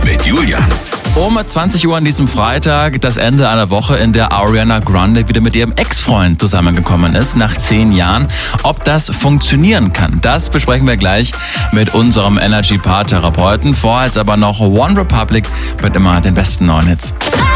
mit Julian. Um 20 Uhr an diesem Freitag, das Ende einer Woche, in der Ariana Grande wieder mit ihrem Ex-Freund zusammengekommen ist, nach 10 Jahren. Ob das funktionieren kann, das besprechen wir gleich mit unserem Energy-Paartherapeuten. Vorher jetzt aber noch One Republic mit immer den besten neuen Hits.